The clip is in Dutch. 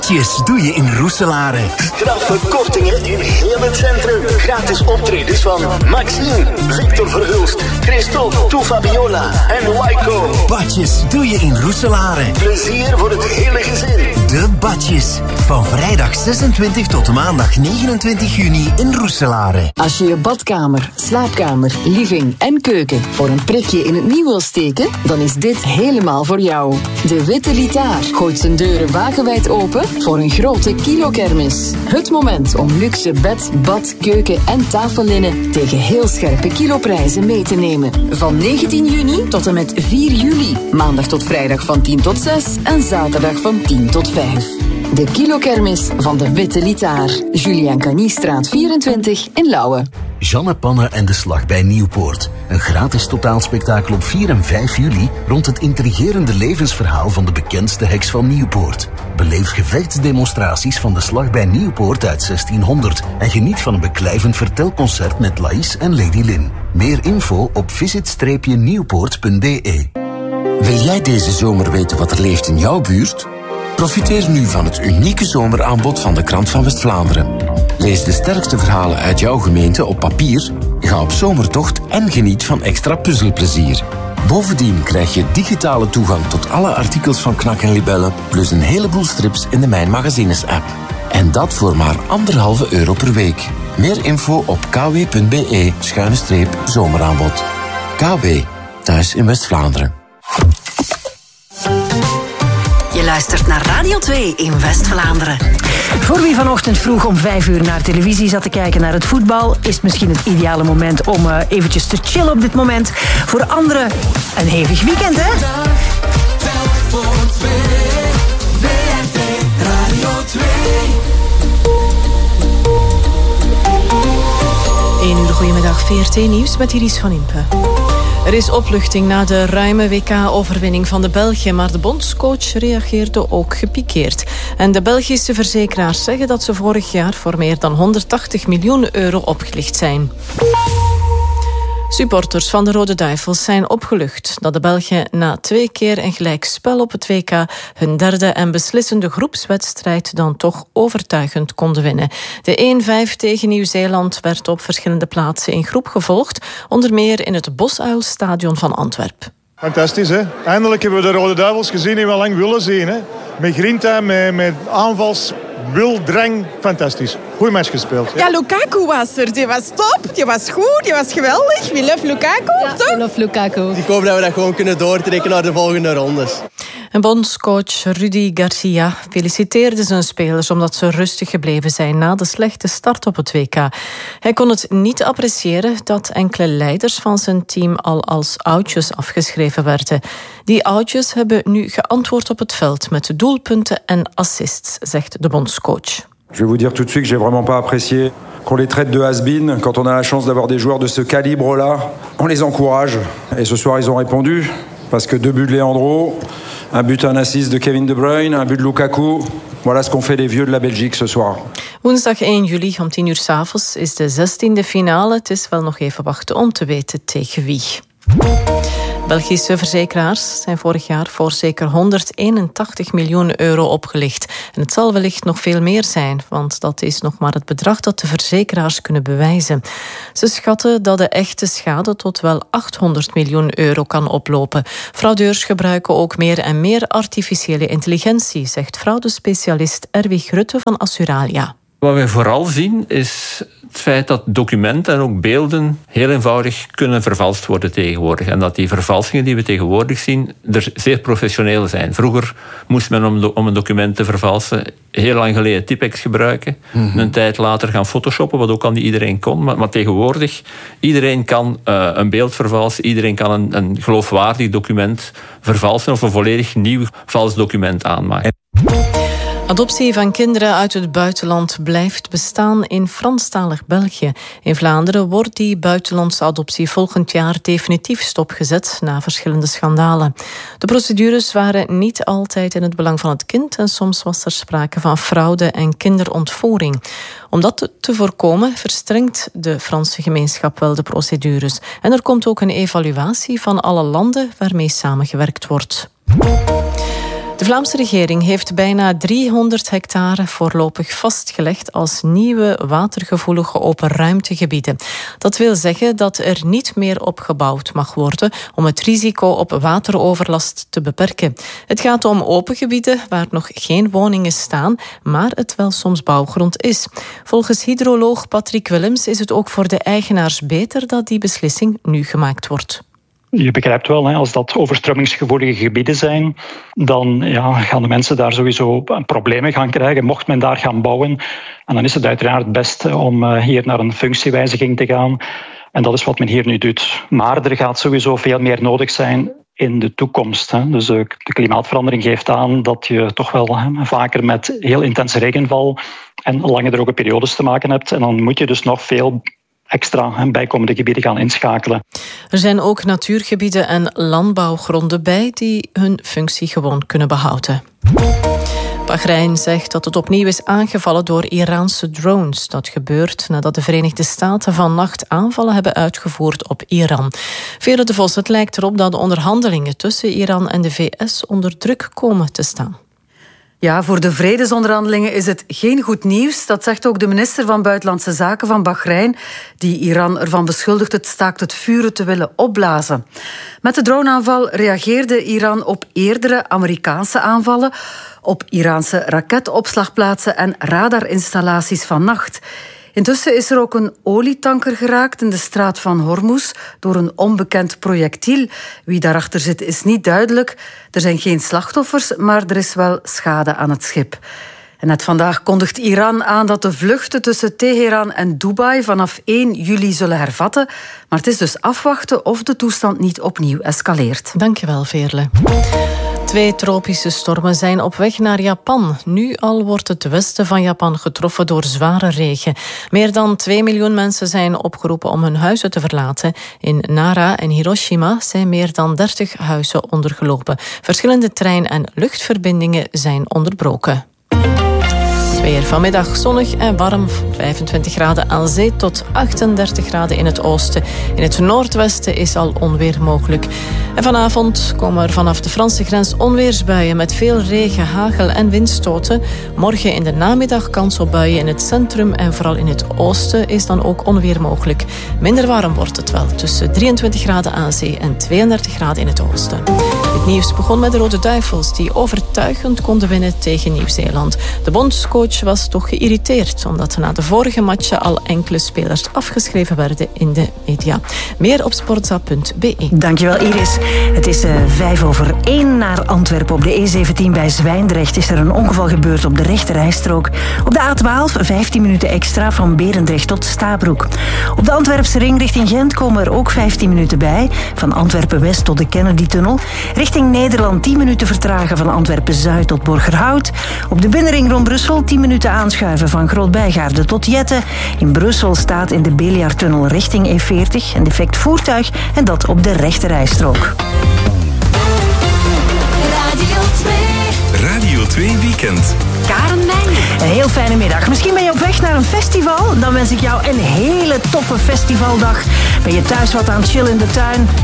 badjes doe je in Roeselare. Straffe kortingen in heel het centrum. Gratis optredens van Maxime, Victor Verhulst, Christophe, Toe Fabiola en Waiko. Badjes doe je in Roeselare. Plezier voor het hele gezin. De badjes. Van vrijdag 26 tot maandag 29 juni in Roeselare. Als je je badkamer, slaapkamer, living en keuken voor een prikje in het nieuw wil steken, dan is dit helemaal voor jou. De Witte Litaar gooit zijn deuren wagenwijd open voor een grote kilokermis. Het moment om luxe bed, bad, keuken en tafellinnen tegen heel scherpe kiloprijzen mee te nemen. Van 19 juni tot en met 4 juli. Maandag tot vrijdag van 10 tot 6 en zaterdag van 10 tot 5. De kilokermis van de Witte Litaar. Julian Caniestraat 24 in Lauwe. Jeanne Panne en de Slag bij Nieuwpoort. Een gratis totaalspektakel op 4 en 5 juli rond het intrigerende levensverhaal van de bekendste heks van Nieuwpoort. Beleef gevechtsdemonstraties van de Slag bij Nieuwpoort uit 1600 en geniet van een beklijvend vertelconcert met Laïs en Lady Lynn. Meer info op visit-nieuwpoort.be. Wil jij deze zomer weten wat er leeft in jouw buurt? Profiteer nu van het unieke zomeraanbod van de Krant van West-Vlaanderen. Lees de sterkste verhalen uit jouw gemeente op papier, ga op zomertocht en geniet van extra puzzelplezier. Bovendien krijg je digitale toegang tot alle artikels van Knak en Libelle, plus een heleboel strips in de Mijn Magazines-app. En dat voor maar €1,5 per week. Meer info op kw.be/zomeraanbod. KW, thuis in West-Vlaanderen. Je luistert naar Radio 2 in West-Vlaanderen. Voor wie vanochtend vroeg om 5 uur naar televisie zat te kijken naar het voetbal, is het misschien het ideale moment om eventjes te chillen op dit moment. Voor anderen een hevig weekend, hè? Telt voor 2, WRT Radio 2. 1 uur, goedemiddag, VRT Nieuws met Iris van Impe. Er is opluchting na de ruime WK-overwinning van de Belgen, maar de bondscoach reageerde ook gepikeerd. En de Belgische verzekeraars zeggen dat ze vorig jaar voor meer dan €180 miljoen opgelicht zijn. Supporters van de Rode Duivels zijn opgelucht dat de Belgen na 2 keer een gelijkspel op het WK hun derde en beslissende groepswedstrijd dan toch overtuigend konden winnen. De 1-5 tegen Nieuw-Zeeland werd op verschillende plaatsen in groep gevolgd, onder meer in het Bosuilstadion van Antwerpen. Fantastisch, hè? Eindelijk hebben we de Rode Duivels gezien die we al lang willen zien, hè? Met grinta, met aanvalswil, drang. Fantastisch. Goeie match gespeeld. Ja, Lukaku was er. Die was top, die was goed, die was geweldig. We love Lukaku, toch? We love Lukaku. Ik hoop dat we dat gewoon kunnen doortrekken naar de volgende rondes. En bondscoach Rudy Garcia feliciteerde zijn spelers omdat ze rustig gebleven zijn na de slechte start op het WK. Hij kon het niet appreciëren dat enkele leiders van zijn team al als oudjes afgeschreven werden. Die oudjes hebben nu geantwoord op het veld met doelpunten en assists, zegt de bondscoach. Je vais vous dire tout de suite que j'ai vraiment pas apprécié qu'on les traite de has-been. Quand on a la chance d'avoir des joueurs de ce calibre-là, on les encourage. Et ce soir, ils ont répondu. Parce que 2 buts de Leandro, un but, un assist de Kevin De Bruyne, un but de Lukaku. Voilà ce qu'ont fait les vieux de la Belgique ce soir. Woensdag 1 juli om 10 uur 's avonds is de 16e finale. Het is wel nog even wachten om te weten tegen wie. Belgische verzekeraars zijn vorig jaar voor zeker €181 miljoen opgelicht. En het zal wellicht nog veel meer zijn, want dat is nog maar het bedrag dat de verzekeraars kunnen bewijzen. Ze schatten dat de echte schade tot wel €800 miljoen kan oplopen. Fraudeurs gebruiken ook meer en meer artificiële intelligentie, zegt fraudespecialist Erwig Rutte van Assuralia. Wat wij vooral zien is het feit dat documenten en ook beelden heel eenvoudig kunnen vervalst worden tegenwoordig. En dat die vervalsingen die we tegenwoordig zien er zeer professioneel zijn. Vroeger moest men om een document te vervalsen heel lang geleden Tipex gebruiken. Een tijd later gaan photoshoppen, wat ook al niet iedereen kon. Maar tegenwoordig, iedereen kan een beeld vervalsen. Iedereen kan een geloofwaardig document vervalsen of een volledig nieuw vals document aanmaken. Adoptie van kinderen uit het buitenland blijft bestaan in Franstalig België. In Vlaanderen wordt die buitenlandse adoptie volgend jaar definitief stopgezet na verschillende schandalen. De procedures waren niet altijd in het belang van het kind en soms was er sprake van fraude en kinderontvoering. Om dat te voorkomen verstrengt de Franse gemeenschap wel de procedures. En er komt ook een evaluatie van alle landen waarmee samengewerkt wordt. De Vlaamse regering heeft bijna 300 hectare voorlopig vastgelegd als nieuwe watergevoelige open ruimtegebieden. Dat wil zeggen dat er niet meer op gebouwd mag worden om het risico op wateroverlast te beperken. Het gaat om open gebieden waar nog geen woningen staan, maar het wel soms bouwgrond is. Volgens hydroloog Patrick Willems is het ook voor de eigenaars beter dat die beslissing nu gemaakt wordt. Je begrijpt wel, als dat overstromingsgevoelige gebieden zijn, dan gaan de mensen daar sowieso problemen gaan krijgen, mocht men daar gaan bouwen. En dan is het uiteraard het beste om hier naar een functiewijziging te gaan. En dat is wat men hier nu doet. Maar er gaat sowieso veel meer nodig zijn in de toekomst. Dus de klimaatverandering geeft aan dat je toch wel vaker met heel intense regenval en lange droge periodes te maken hebt. En dan moet je dus nog veel extra bijkomende gebieden gaan inschakelen. Er zijn ook natuurgebieden en landbouwgronden bij die hun functie gewoon kunnen behouden. Bahrein zegt dat het opnieuw is aangevallen door Iraanse drones. Dat gebeurt nadat de Verenigde Staten vannacht aanvallen hebben uitgevoerd op Iran. Vele de Vos, het lijkt erop dat de onderhandelingen tussen Iran en de VS onder druk komen te staan. Ja, voor de vredesonderhandelingen is het geen goed nieuws. Dat zegt ook de minister van Buitenlandse Zaken van Bahrein, die Iran ervan beschuldigt het staakt het vuren te willen opblazen. Met de droneaanval reageerde Iran op eerdere Amerikaanse aanvallen, op Iraanse raketopslagplaatsen en radarinstallaties vannacht. Intussen is er ook een olietanker geraakt in de straat van Hormuz door een onbekend projectiel. Wie daarachter zit is niet duidelijk. Er zijn geen slachtoffers, maar er is wel schade aan het schip. En net vandaag kondigt Iran aan dat de vluchten tussen Teheran en Dubai vanaf 1 juli zullen hervatten. Maar het is dus afwachten of de toestand niet opnieuw escaleert. Dankjewel, Veerle. 2 tropische stormen zijn op weg naar Japan. Nu al wordt het westen van Japan getroffen door zware regen. Meer dan 2 miljoen mensen zijn opgeroepen om hun huizen te verlaten. In Nara en Hiroshima zijn meer dan 30 huizen ondergelopen. Verschillende trein- en luchtverbindingen zijn onderbroken. Weer vanmiddag zonnig en warm, 25 graden aan zee tot 38 graden in het oosten. In het noordwesten is al onweer mogelijk. En vanavond komen er vanaf de Franse grens onweersbuien met veel regen, hagel en windstoten. Morgen in de namiddag kans op buien in het centrum en vooral in het oosten is dan ook onweer mogelijk. Minder warm wordt het wel, tussen 23 graden aan zee en 32 graden in het oosten. Het nieuws begon met de Rode Duivels die overtuigend konden winnen tegen Nieuw-Zeeland. De bondscoach was toch geïrriteerd omdat na de vorige matchen al enkele spelers afgeschreven werden in de media. Meer op sportza.be. Dankjewel, Iris. Het is 1:05 naar Antwerpen. Op de E17 bij Zwijndrecht is er een ongeval gebeurd op de rechterrijstrook. Op de A12 15 minuten extra van Berendrecht tot Stabroek. Op de Antwerpse ring richting Gent komen er ook 15 minuten bij. Van Antwerpen-West tot de Kennedy-tunnel. Richting Nederland 10 minuten vertragen van Antwerpen-Zuid tot Borgerhout. Op de binnenring rond Brussel 10 minuten aanschuiven van Groot-Bijgaarde tot Jette. In Brussel staat in de Beeliardtunnel richting E40 een defect voertuig en dat op de rechterrijstrook. Radio 2 Weekend. Karen Meijnen. Een heel fijne middag. Misschien ben je op weg naar een festival? Dan wens ik jou een hele toffe festivaldag. Ben je thuis wat aan het chillen in de tuin?